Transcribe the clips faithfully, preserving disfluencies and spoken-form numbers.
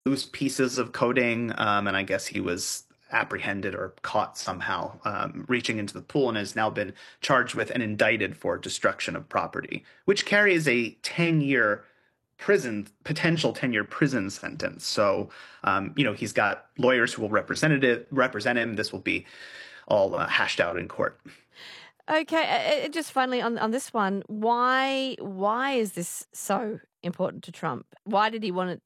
loose pieces of coding, um, and I guess he was apprehended or caught somehow um, reaching into the pool and has now been charged with and indicted for destruction of property, which carries a ten-year prison potential ten-year prison sentence. So, um, you know, he's got lawyers who will represent it, represent him. This will be all uh, hashed out in court. Okay, uh, uh, just finally on on this one, why why is this so important to Trump? Why did he want it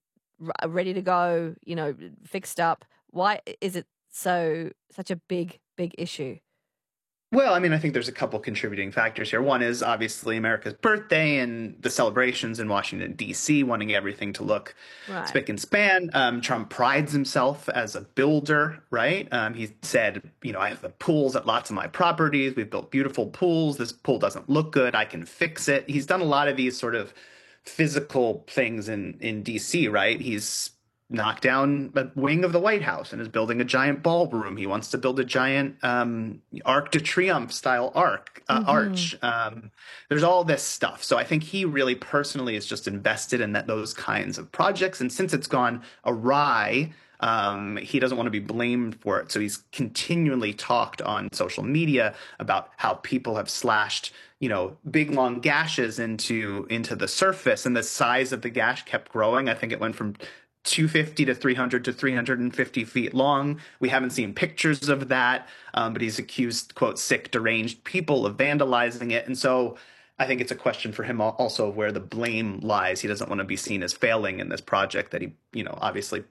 r- ready to go? You know, fixed up. Why is it so such a big big issue? Well, I mean, I think there's a couple contributing factors here. One is obviously America's birthday and the celebrations in Washington, D C, wanting everything to look Right. spick and span. Um, Trump prides himself as a builder, right? Um, he said, you know, I have the pools at lots of my properties. We've built beautiful pools. This pool doesn't look good. I can fix it. He's done a lot of these sort of physical things in, in D C, right? He's knocked down a wing of the White House and is building a giant ballroom. He wants to build a giant um, Arc de Triomphe style arc uh, Mm-hmm. arch. Um, there's all this stuff. So I think he really personally is just invested in that those kinds of projects. And since it's gone awry, um, he doesn't want to be blamed for it. So he's continually talked on social media about how people have slashed, you know, big long gashes into into the surface, and the size of the gash kept growing. I think it went from two hundred fifty to three hundred to three hundred fifty feet long. We haven't seen pictures of that, um, but he's accused, quote, sick, deranged people of vandalizing it. And so I think it's a question for him also of where the blame lies. He doesn't want to be seen as failing in this project that he, you know, obviously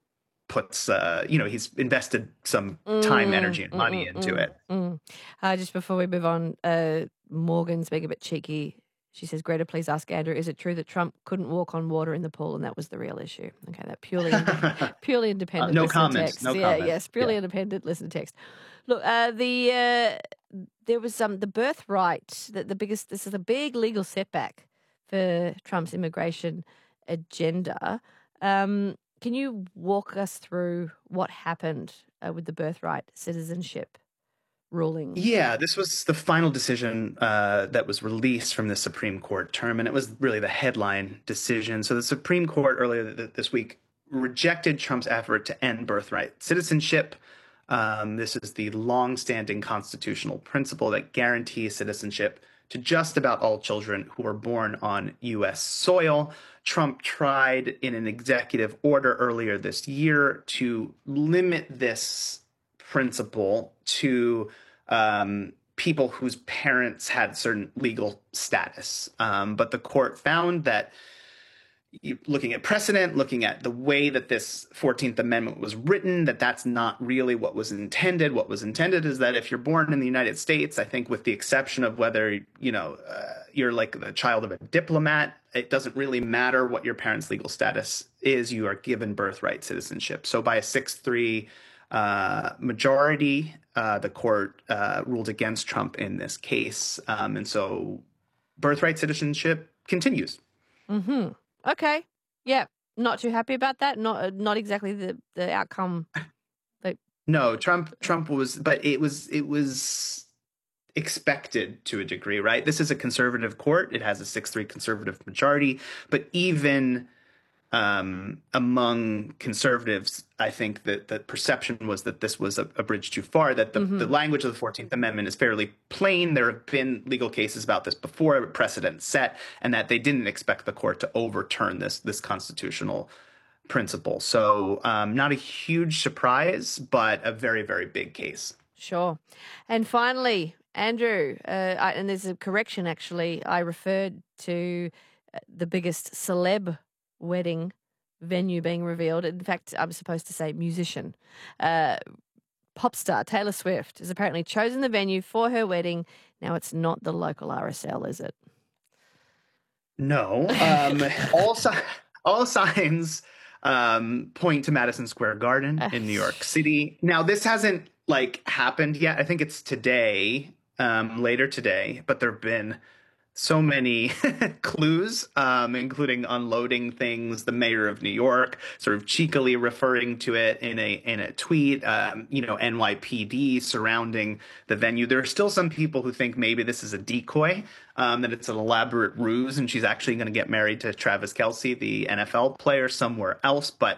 puts, uh, you know, he's invested some time, Mm, energy, and mm, money mm, into mm, it. mm. Uh, just before we move on, uh, Morgan's being a bit cheeky. She says, Greta, please ask Andrew, is it true that Trump couldn't walk on water in the pool and that was the real issue? Okay, that purely indep- purely uh, independent no listener comments. text. No Yeah, comments. yes, purely Yeah. independent listener text. Look, uh, the uh, there was um, the birthright, the, the biggest, this is a big legal setback for Trump's immigration agenda. Um, can you walk us through what happened uh, with the birthright citizenship ruling? Yeah, this was the final decision uh, that was released from the Supreme Court term, and it was really the headline decision. So the Supreme Court earlier th- this week rejected Trump's effort to end birthright citizenship. Um, this is the longstanding constitutional principle that guarantees citizenship to just about all children who are born on U S soil. Trump tried in an executive order earlier this year to limit this principle to um, people whose parents had certain legal status. Um, but the court found that you, looking at precedent, looking at the way that this fourteenth Amendment was written, that that's not really what was intended. What was intended is that if you're born in the United States, I think with the exception of whether, you know, uh, you're like the child of a diplomat, it doesn't really matter what your parents' legal status is. You are given birthright citizenship. So by a six three uh, majority, uh, the court uh, ruled against Trump in this case. Um, and so birthright citizenship continues. Mm-hmm. Okay. Yeah. Not too happy about that. Not uh, not exactly the, the outcome. That... No, Trump Trump was, but it was it was expected to a degree, right? This is a conservative court. It has a six three conservative majority, but even um, among conservatives, I think that the perception was that this was a, a bridge too far, that the, mm-hmm. the language of the fourteenth Amendment is fairly plain. There have been legal cases about this before, precedent set, and that they didn't expect the court to overturn this, this constitutional principle. So um, not a huge surprise, but a very, very big case. Sure. And finally, Andrew, uh, I, and there's a correction actually. I referred to uh, the biggest celeb wedding venue being revealed. In fact, I'm supposed to say musician. Uh, pop star Taylor Swift has apparently chosen the venue for her wedding. Now, it's not the local R S L, is it? No. Um, all, si- all signs um, point to Madison Square Garden in New York City. Now, this hasn't like happened yet. I think it's today, um, later today, but there have been so many clues, um, including unloading things. The mayor of New York sort of cheekily referring to it in a in a tweet. Um, you know, N Y P D surrounding the venue. There are still some people who think maybe this is a decoy, um, that it's an elaborate ruse, and she's actually going to get married to Travis Kelce, the N F L player, somewhere else. But